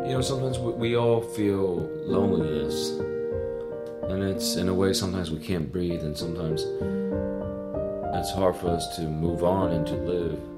Sometimes we all feel loneliness, and it's in a way sometimes we can't breathe, and sometimes it's hard for us to move on and to live.